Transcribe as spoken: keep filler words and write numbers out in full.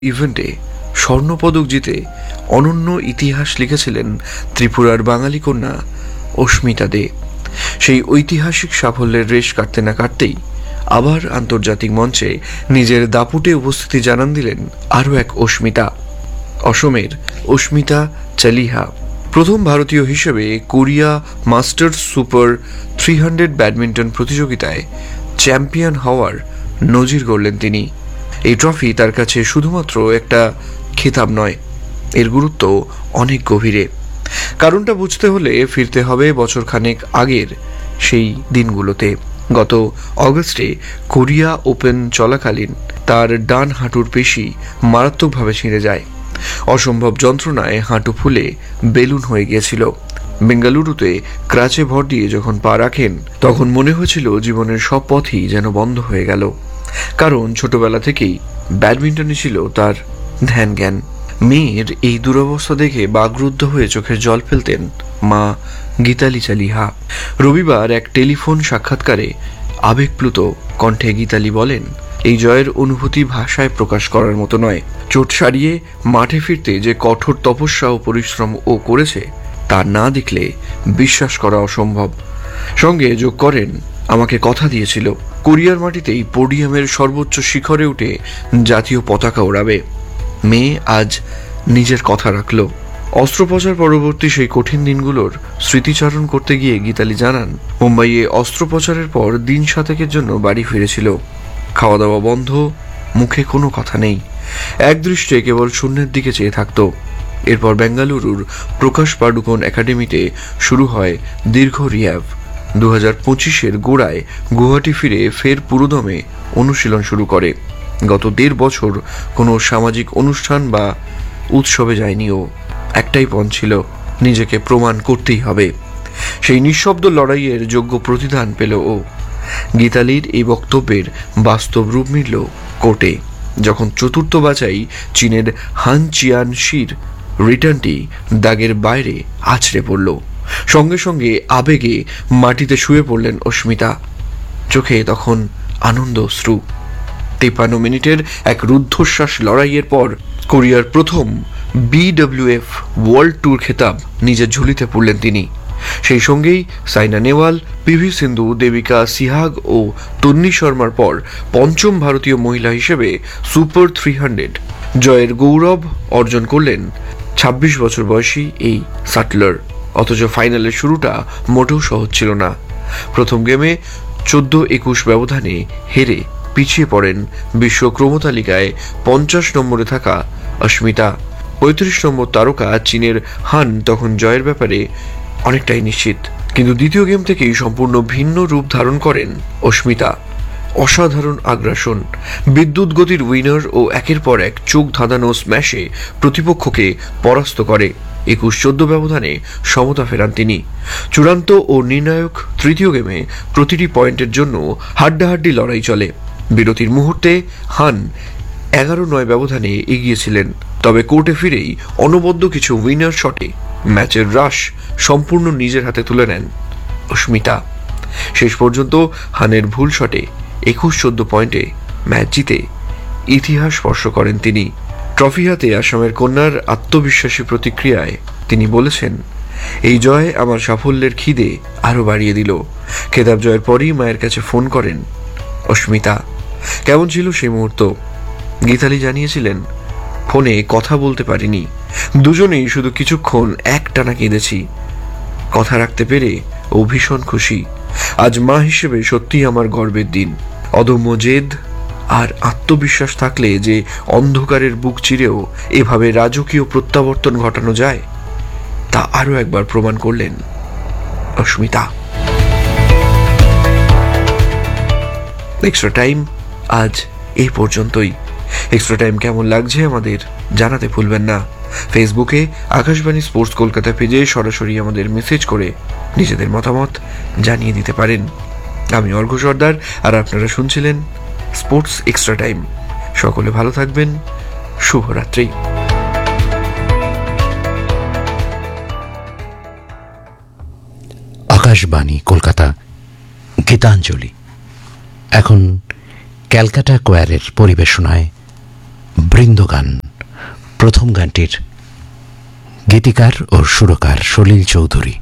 ইভেন্টে স্বর্ণপদক জিতে অনন্য ইতিহাস লিখেছিলেন ত্রিপুরার বাঙালি কন্যা অস্মিতা দে। সেই ঐতিহাসিক সাফল্যের রেশ কাটতে না কাটতেই আবার আন্তর্জাতিক মঞ্চে নিজের দাপুটে উপস্থিতি জানান দিলেন আরও এক অস্মিতা, অসমের অস্মিতা চালিহা। প্রথম ভারতীয় হিসেবে Korea masters super three hundred badminton প্রতিযোগিতায় চ্যাম্পিয়ন হওয়ার নজির গড়লেন তিনি। এই ট্রফি তার কাছে শুধুমাত্র একটা খেতাব নয়, এর গুরুত্ব অনেক গভীরে। কারণটা বুঝতে হলে ফিরতে হবে বছরখানেক আগের সেই দিনগুলোতে। গত অগস্টে কোরিয়া ওপেন চলাকালীন তার ডান হাঁটুর পেশি মারাত্মকভাবে ছিঁড়ে যায়। অসম্ভব যন্ত্রণায় হাঁটু ফুলে বেলুন হয়ে গিয়েছিল। বেঙ্গালুরুতে ক্রাচে ভর দিয়ে যখন পা রাখেন তখন মনে হয়েছিল জীবনের সব পথই যেন বন্ধ হয়ে গেল। কারণ ছোটবেলা থেকেই ব্যাডমিন্টনে ছিল তার ধ্যান জ্ঞান। মেয়ের এই দুরবস্থা দেখে বাগরুদ্ধ হয়ে চোখের জল ফেলতেন মা গীতালি চালিহা। রবিবার এক টেলিফোন সাক্ষাৎকারে আবেগপ্লুত কণ্ঠে গীতালি বলেন, এই জয়ের অনুভূতি ভাষায় প্রকাশ করার মতো নয়। চোট সারিয়ে মাঠে ফিরতে যে কঠোর তপস্যা ও পরিশ্রম ও করেছে তা না দেখলে বিশ্বাস করা অসম্ভব। সঙ্গে যোগ করেন, আমাকে কথা দিয়েছিল কোরিয়ার মাটিতেই পোডিয়ামের সর্বোচ্চ শিখরে উঠে জাতীয় পতাকা ওড়াবে। মেয়ে আজ নিজের কথা রাখল। অস্ত্রোপচার পরবর্তী সেই কঠিন দিনগুলোর স্মৃতিচারণ করতে গিয়ে গীতালি জানান, মুম্বাইয়ে অস্ত্রোপচারের পর দিন সাতেকের জন্য বাড়ি ফিরেছিল। খাওয়া দাওয়া বন্ধ, মুখে কোনো কথা নেই, একদৃষ্টে কেবল শূন্যের দিকে চেয়ে থাকত। এরপর বেঙ্গালুরুর প্রকাশ পাডুকোন একাডেমিতে শুরু হয় দীর্ঘ রিহ্যাব। দু হাজার পঁচিশের গোড়ায় গুয়াহাটি ফিরে ফের পুরোদমে অনুশীলন শুরু করে। গত দেড় বছর কোনো সামাজিক অনুষ্ঠান বা উৎসবে যায়নি ও। একটাই পণ ছিল, নিজেকে প্রমাণ করতেই হবে। সেই নিঃশব্দ লড়াইয়ের যোগ্য প্রতিদান পেল ও। গীতালির এই বক্তব্যের বাস্তব রূপ মিলল কোর্টে, যখন চতুর্থ বাছাই চীনের হান চিয়ান শির রিটার্নটি দাগের বাইরে আছড়ে পড়ল। সঙ্গে সঙ্গে আবেগে মাটিতে শুয়ে পড়লেন অস্মিতা। চোখে তখন আনন্দ অশ্রু। তেপান্ন মিনিটের এক রুদ্ধশ্বাস লড়াইয়ের পর কোরিয়ার প্রথম বিডব্লিউএফ ওয়ার্ল্ড ট্যুর খেতাব নিজের ঝুলিতে পড়লেন তিনি। সেই সঙ্গেই সাইনা নেহওয়াল, পিভি সিন্ধু, দেবিকা সিহাগ ও তন্নি শর্মার পর পঞ্চম ভারতীয় মহিলা হিসেবে সুপার থ্রি হান্ড্রেড জয়ের গৌরব অর্জন করলেন ছাব্বিশ বছর বয়সী এই শাটলার। অথচ ফাইনালের শুরুটা মোটেও সহজ ছিল না। প্রথম গেমে চোদ্দ একুশ ব্যবধানে হেরে পিছিয়ে পড়েন বিশ্ব ক্রমতালিকায় পঞ্চাশ নম্বরে থাকা অস্মিতা। পঁয়ত্রিশ নম্বর তারকা চীনের হান তখন জয়ের ব্যাপারে অনেকটাই নিশ্চিত। কিন্তু দ্বিতীয় গেম থেকেই সম্পূর্ণ ভিন্ন রূপ ধারণ করেন অস্মিতা। অসাধারণ আগ্রাসন, বিদ্যুৎ গতির উইনার ও একের পর এক চোখ ধাঁধানো স্ম্যাশে প্রতিপক্ষকে পরাস্ত করে একুশ চোদ্দ ব্যবধানে সমতা ফেরান তিনি। চূড়ান্ত ও নির্ণায়ক তৃতীয় গেমে প্রতিটি পয়েন্টের জন্য হাড্ডাহাড্ডি লড়াই চলে। বিরতির মুহূর্তে হান এগারো নয় ব্যবধানে এগিয়েছিলেন, তবে কোর্টে ফিরেই অনবদ্য কিছু উইনার শটে ম্যাচের রাশ সম্পূর্ণ নিজের হাতে তুলে নেন অস্মিতা। শেষ পর্যন্ত হানের ভুল শটে একুশ চোদ্দ পয়েন্টে ম্যাচ জিতে ইতিহাস স্পর্শ করেন তিনি। ট্রফি হাতে আসামের কন্যার আত্মবিশ্বাসী প্রতিক্রিয়ায় তিনি বলেছেন, এই জয় আমার সাফল্যের খিদে আরও বাড়িয়ে দিল। খেতাব জয়ের পরই মায়ের কাছে ফোন করেন অস্মিতা। কেমন ছিল সেই মুহূর্ত? গীতালি জানিয়েছিলেন, ফোনে কথা বলতে পারিনি, দুজনেই শুধু কিছুক্ষণ একটানা কেঁদেছি। কথা রাখতে পেরে ও ভীষণ খুশি। আজ মা হিসেবে সত্যিই আমার গর্বের দিন। অদম্য জেদ আর আত্মবিশ্বাস থাকলে যে অন্ধকারের বুক চিরেও এভাবে রাজকীয় প্রত্যাবর্তন ঘটানো যায় তা আরও একবার প্রমাণ করলেন অস্মিতা। এক্সট্রা টাইম আজ এই পর্যন্তই। এক্সট্রা টাইম কেমন লাগছে আমাদের জানাতে ভুলবেন না। ফেসবুকে আকাশবাণী স্পোর্টস কলকাতা পেজে সরাসরি আমাদের মেসেজ করে নিজেদের মতামত জানিয়ে দিতে পারেন। আমি অর্ঘ্য সর্দার, আর আপনারা শুনছিলেন স্পোর্টস এক্সট্রা টাইম। সকলে ভালো থাকবেন, শুভরাত্রি। আকাশবাণী কলকাতা, গীতাঞ্জলি এখন ক্যালকাটা কোয়ারের পরিবেশনায় বৃন্দগান। প্রথম গানটির গীতিকার ও সুরকার সলিল চৌধুরী।